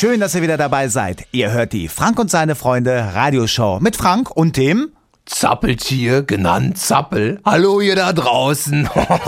Schön, dass ihr wieder dabei seid. Ihr hört die Frank und seine Freunde Radioshow mit Frank und dem Zappeltier, genannt Zappel. Hallo ihr da draußen.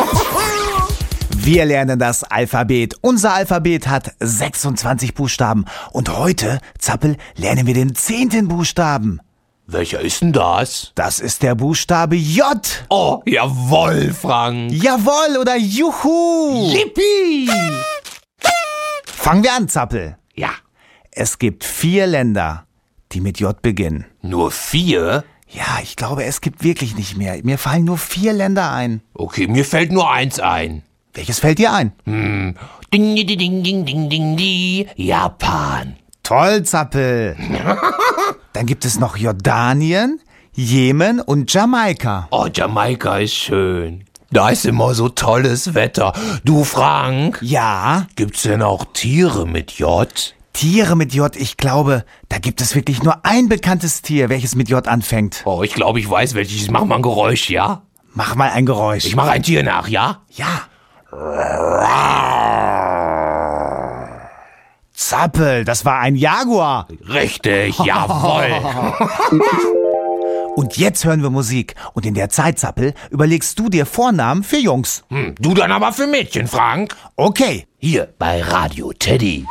Wir lernen das Alphabet. Unser Alphabet hat 26 Buchstaben. Und heute, Zappel, lernen wir den 10. Buchstaben. Welcher ist denn das? Das ist der Buchstabe J. Oh, jawohl, Frank. Jawohl oder Juhu. Yippie. Fangen wir an, Zappel. Ja. Es gibt 4 Länder, die mit J beginnen. Nur 4? Ja, ich glaube, es gibt wirklich nicht mehr. Mir fallen nur 4 Länder ein. Okay, mir fällt nur eins ein. Welches fällt dir ein? Ding, ding, ding, ding, ding, ding, ding. Japan. Toll, Zappel. Dann gibt es noch Jordanien, Jemen und Jamaika. Oh, Jamaika ist schön. Da ist immer so tolles Wetter. Du, Frank, Ja, gibt's denn auch Tiere mit J? Tiere mit J, ich glaube, da gibt es wirklich nur ein bekanntes Tier, welches mit J anfängt. Oh, ich glaube, ich weiß welches. Mach mal ein Geräusch, ja? Mach mal ein Geräusch. Ich mache ein Tier nach, ja? Ja. Zappel, das war ein Jaguar. Richtig, jawohl. Und jetzt hören wir Musik. Und in der Zeit, Zappel, überlegst du dir Vornamen für Jungs. Du dann aber für Mädchen, Frank. Okay. Hier bei Radio Teddy.